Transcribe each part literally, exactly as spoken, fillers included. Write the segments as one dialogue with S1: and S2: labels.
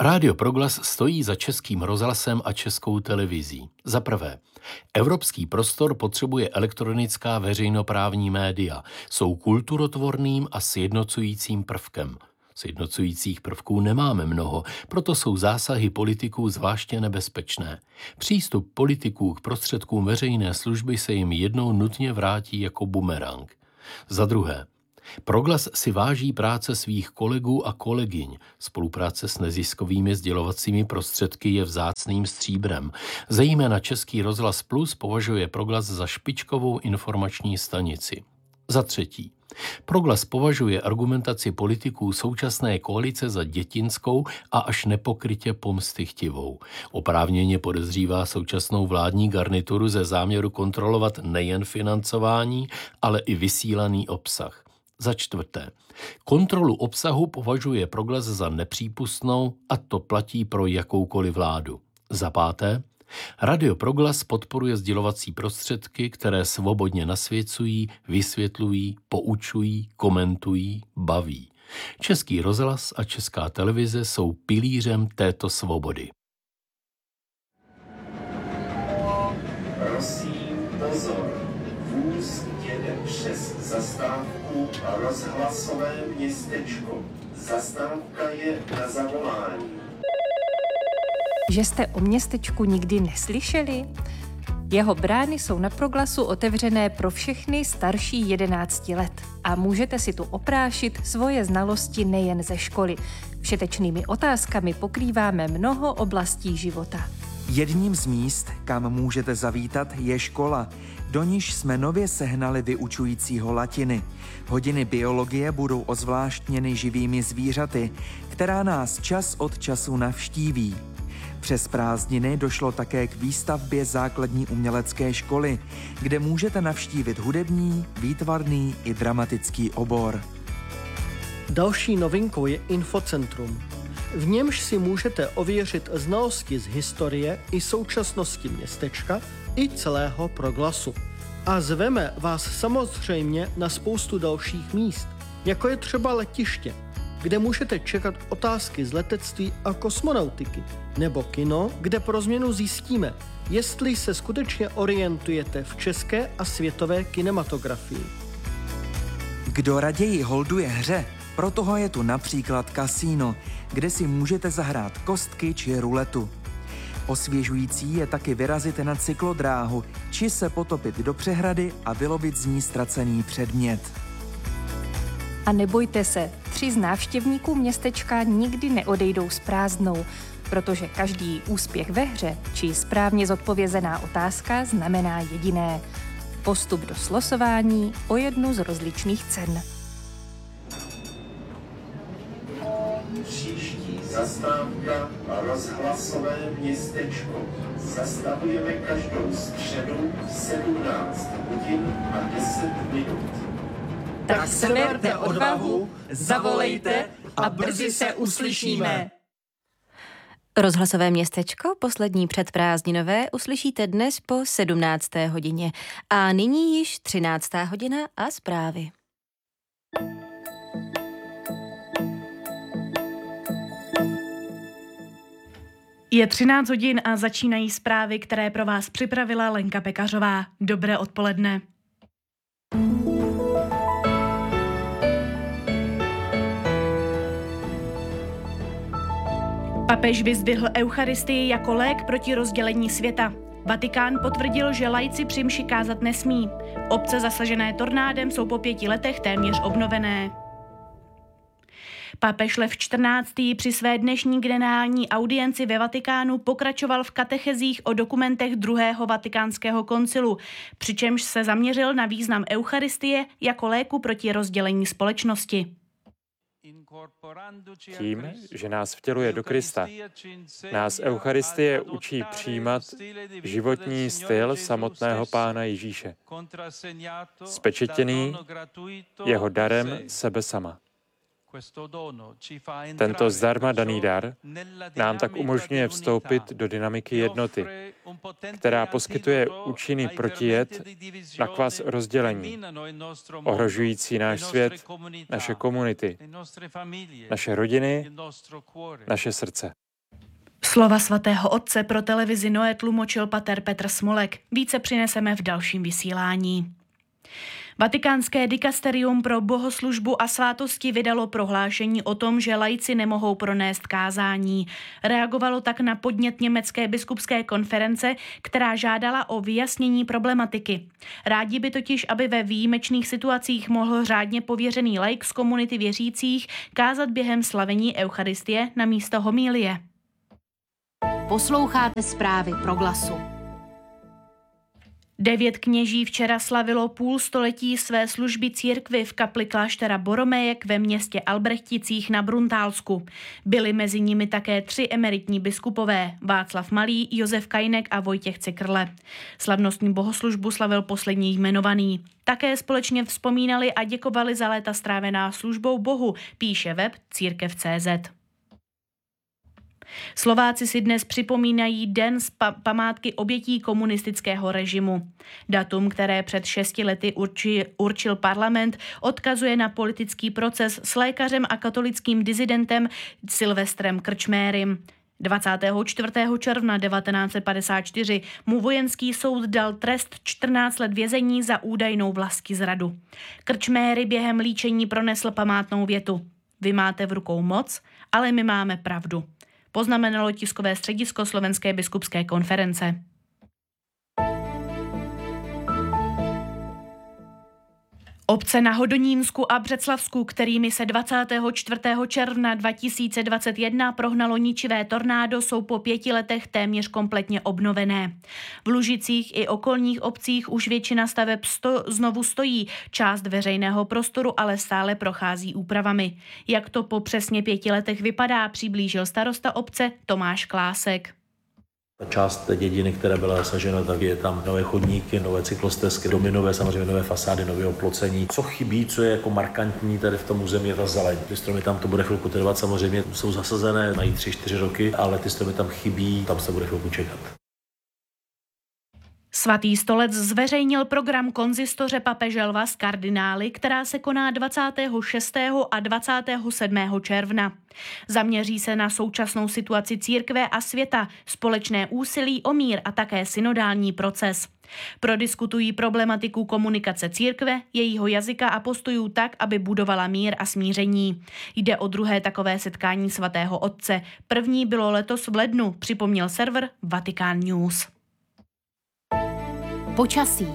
S1: Rádio Proglas stojí za Českým rozhlasem a Českou televizí. Za prvé, evropský prostor potřebuje elektronická veřejnoprávní média. Jsou kulturotvorným a sjednocujícím prvkem. Sjednocujících prvků nemáme mnoho, proto jsou zásahy politiků zvláště nebezpečné. Přístup politiků k prostředkům veřejné služby se jim jednou nutně vrátí jako bumerang. Za druhé, Proglas si váží práce svých kolegů a kolegyň. Spolupráce s neziskovými sdělovacími prostředky je vzácným stříbrem. Zejména Český rozhlas Plus považuje Proglas za špičkovou informační stanici. Za třetí, Proglas považuje argumentaci politiků současné koalice za dětinskou a až nepokrytě pomstychtivou. Oprávněně podezřívá současnou vládní garnituru ze záměru kontrolovat nejen financování, ale i vysílaný obsah. Za čtvrté, kontrolu obsahu považuje Proglas za nepřípustnou a to platí pro jakoukoliv vládu. Za páté, Radio Proglas podporuje sdělovací prostředky, které svobodně nasvěcují, vysvětlují, poučují, komentují, baví. Český rozhlas a Česká televize jsou pilířem této svobody.
S2: Prosím, pozor, vůz jede přes zastávku Rozhlasové městečko. Zastávka je na zavolání.
S3: Že jste o městečku nikdy neslyšeli? Jeho brány jsou na Proglasu otevřené pro všechny starší jedenácti let a můžete si tu oprášit svoje znalosti nejen ze školy. Všetečnými otázkami pokrýváme mnoho oblastí života.
S4: Jedním z míst, kam můžete zavítat, je škola. Do níž jsme nově sehnali vyučujícího latiny. Hodiny biologie budou ozvláštněny živými zvířaty, která nás čas od času navštíví. Přes prázdniny došlo také k výstavbě základní umělecké školy, kde můžete navštívit hudební, výtvarný i dramatický obor.
S5: Další novinkou je Infocentrum. V němž si můžete ověřit znalosti z historie i současnosti městečka i celého Proglasu. A zveme vás samozřejmě na spoustu dalších míst, jako je třeba letiště, kde můžete čekat otázky z letectví a kosmonautiky, nebo kino, kde pro změnu zjistíme, jestli se skutečně orientujete v české a světové kinematografii.
S4: Kdo raději holduje hře, pro toho je tu například kasíno, kde si můžete zahrát kostky či ruletu. Osvěžující je taky vyrazit na cyklodráhu, či se potopit do přehrady a vylovit z ní ztracený předmět.
S3: A nebojte se, tři z návštěvníků městečka nikdy neodejdou s prázdnou, protože každý úspěch ve hře či správně zodpovězená otázka znamená jediné: postup do slosování o jednu z rozličných cen.
S2: Příští zastávka Rozhlasové městečko. Zastavujeme každou středu v sedmnáct hodin a deset minut.
S6: Tak seberte odvahu, zavolejte a brzy se uslyšíme.
S3: Rozhlasové městečko, poslední předprázdninové, uslyšíte dnes po sedmnácté hodině. A nyní již třináctá hodina a zprávy.
S7: Je třináct hodin a začínají zprávy, které pro vás připravila Lenka Pekařová. Dobré odpoledne. Papež vyzdvihl eucharistii jako lék proti rozdělení světa. Vatikán potvrdil, že laici při mši kázat nesmí. Obce zasažené tornádem jsou po pěti letech téměř obnovené. Papež Lev čtrnáctý při své dnešní generální audienci ve Vatikánu pokračoval v katechezích o dokumentech druhého vatikánského koncilu, přičemž se zaměřil na význam eucharistie jako léku proti rozdělení společnosti.
S8: Tím, že nás vtěluje do Krista, nás eucharistie učí přijímat životní styl samotného Pána Ježíše, spečetěný jeho darem sebe sama. Tento zdarma daný dar nám tak umožňuje vstoupit do dynamiky jednoty, která poskytuje účinný protijed na kvas rozdělení, ohrožující náš svět, naše komunity, naše rodiny, naše srdce.
S7: Slova svatého otce pro televizi Noe tlumočil pater Petr Smolek. Více přineseme v dalším vysílání. Vatikánské dikasterium pro bohoslužbu a svátosti vydalo prohlášení o tom, že laici nemohou pronést kázání. Reagovalo tak na podnět německé biskupské konference, která žádala o vyjasnění problematiky. Rádi by totiž, aby ve výjimečných situacích mohl řádně pověřený laik z komunity věřících kázat během slavení eucharistie na místo homilie.
S9: Posloucháte zprávy Proglasu.
S7: Devět kněží včera slavilo půl století své služby církvi v kapli kláštera Boromejek ve městě Albrechticích na Bruntálsku. Byli mezi nimi také tři emeritní biskupové, Václav Malý, Josef Kajnek a Vojtěch Cikrle. Slavnostní bohoslužbu slavil poslední jmenovaný. Také společně vzpomínali a děkovali za léta strávená službou Bohu, píše web církev tečka cé zet. Slováci si dnes připomínají den z pa- památky obětí komunistického režimu. Datum, které před šesti lety urči, určil parlament, odkazuje na politický proces s lékařem a katolickým dizidentem Silvestrem Krčmérym. dvacátého čtvrtého června devatenáct set padesát čtyři mu vojenský soud dal trest čtrnáct let vězení za údajnou vlastizradu. Krčméry během líčení pronesl památnou větu: Vy máte v rukou moc, ale my máme pravdu. Poznamenalo tiskové středisko Slovenské biskupské konference. Obce na Hodonínsku a Břeclavsku, kterými se dvacátého čtvrtého června dva tisíce dvacet jedna prohnalo ničivé tornádo, jsou po pěti letech téměř kompletně obnovené. V Lužicích i okolních obcích už většina staveb sto, znovu stojí, část veřejného prostoru ale stále prochází úpravami. Jak to po přesně pěti letech vypadá, přiblížil starosta obce Tomáš Klásek.
S10: Ta část té dědiny, která byla zasažena, tak je tam nové chodníky, nové cyklostezky, domy nové, samozřejmě nové fasády, nové oplocení. Co chybí, co je jako markantní tady v tom území, je ta zeleň. Ty stromy tam to bude chvilku trvat, samozřejmě jsou zasazené, mají tři, čtyři roky, ale ty stromy tam chybí, tam se bude chvilku čekat.
S7: Svatý stolec zveřejnil program konzistoře papeže Lva s kardinály, která se koná dvacátého šestého a dvacátého sedmého června. Zaměří se na současnou situaci církve a světa, společné úsilí o mír a také synodální proces. Prodiskutují problematiku komunikace církve, jejího jazyka a postojů tak, aby budovala mír a smíření. Jde o druhé takové setkání svatého otce. První bylo letos v lednu, připomněl server Vatican News.
S9: Počasí.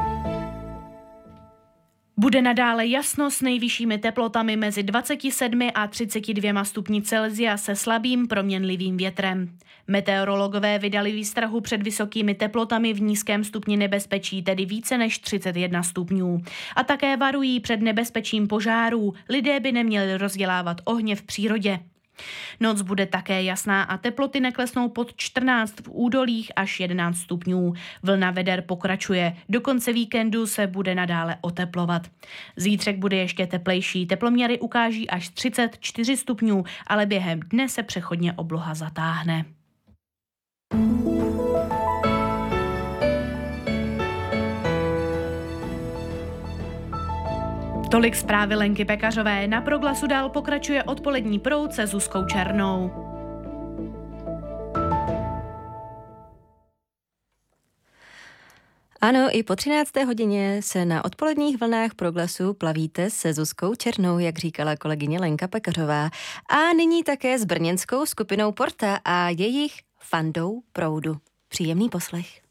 S7: Bude nadále jasno s nejvyššími teplotami mezi dvacet sedm a třicet dva stupni Celsia se slabým proměnlivým větrem. Meteorologové vydali výstrahu před vysokými teplotami v nízkém stupni nebezpečí, tedy více než třicet jedna stupňů. A také varují před nebezpečím požárů. Lidé by neměli rozdělávat ohně v přírodě. Noc bude také jasná a teploty neklesnou pod čtrnáct v údolích až jedenáct stupňů. Vlna veder pokračuje. Do konce víkendu se bude nadále oteplovat. Zítřek bude ještě teplejší. Teploměry ukáží až třicet čtyři stupňů, ale během dne se přechodně obloha zatáhne. Tolik zprávy Lenky Pekařové. Na Proglasu dál pokračuje odpolední proud se Zuzkou Černou.
S11: Ano, i po třinácté hodině se na odpoledních vlnách Proglasu plavíte se Zuzkou Černou, jak říkala kolegyně Lenka Pekařová. A nyní také s brněnskou skupinou Porta a jejich Fandou proudu. Příjemný poslech.